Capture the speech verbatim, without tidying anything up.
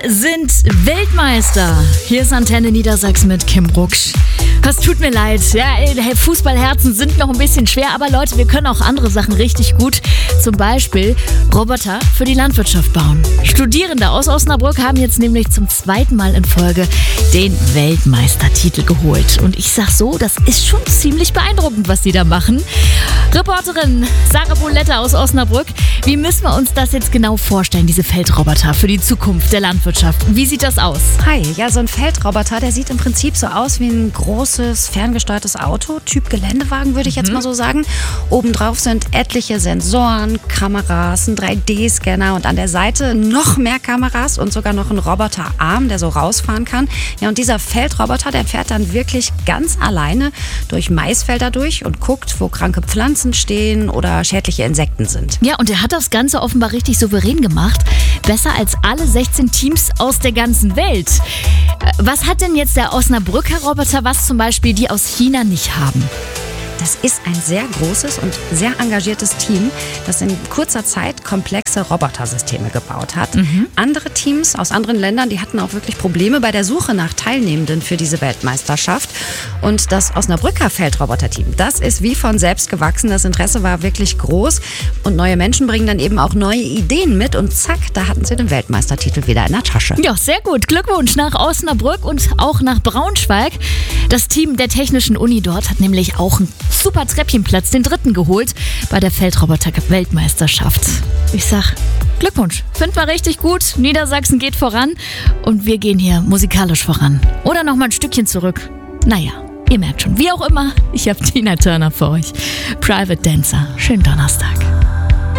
sind Weltmeister. Hier ist Antenne Niedersachsen mit Kim Ruksch. Das tut mir leid. Ja, Fußballherzen sind noch ein bisschen schwer, aber Leute, wir können auch andere Sachen richtig gut. Zum Beispiel Roboter für die Landwirtschaft bauen. Studierende aus Osnabrück haben jetzt nämlich zum zweiten Mal in Folge den Weltmeistertitel geholt. Und ich sag so, das ist schon ziemlich beeindruckend, was sie da machen. Reporterin Sarah Bolette aus Osnabrück, wie müssen wir uns das jetzt genau vorstellen, diese Feldroboter für die Zukunft der Landwirtschaft? Wie sieht das aus? Hi, ja, so ein Feldroboter, der sieht im Prinzip so aus wie ein großes, ferngesteuertes Auto, Typ Geländewagen, würde ich jetzt Mhm. mal so sagen. Obendrauf sind etliche Sensoren, Kameras, ein drei D Scanner und an der Seite noch mehr Kameras und sogar noch ein Roboterarm, der so rausfahren kann. Ja, und dieser Feldroboter, der fährt dann wirklich ganz alleine durch Maisfelder durch und guckt, wo kranke Pflanzen stehen oder schädliche Insekten sind. Ja, und er hat das Ganze offenbar richtig souverän gemacht. Besser als alle sechzehn Teams aus der ganzen Welt. Äh, Was hat denn jetzt der Osnabrücker Roboter, was zum Beispiel die aus China nicht haben? Das ist ein sehr großes und sehr engagiertes Team, das in kurzer Zeit komplexe Robotersysteme gebaut hat. Mhm. Andere Teams aus anderen Ländern, die hatten auch wirklich Probleme bei der Suche nach Teilnehmenden für diese Weltmeisterschaft. Und das Osnabrücker Feldroboter-Team, das ist wie von selbst gewachsen. Das Interesse war wirklich groß. Und neue Menschen bringen dann eben auch neue Ideen mit. Und zack, da hatten sie den Weltmeistertitel wieder in der Tasche. Ja, sehr gut. Glückwunsch nach Osnabrück und auch nach Braunschweig. Das Team der Technischen Uni dort hat nämlich auch einen super Treppchenplatz, den dritten geholt bei der Feldroboter-Weltmeisterschaft. Ich sag Glückwunsch. Find mal richtig gut. Niedersachsen geht voran und wir gehen hier musikalisch voran. Oder noch mal ein Stückchen zurück. Naja, ihr merkt schon. Wie auch immer, ich habe Tina Turner für euch. Private Dancer. Schönen Donnerstag.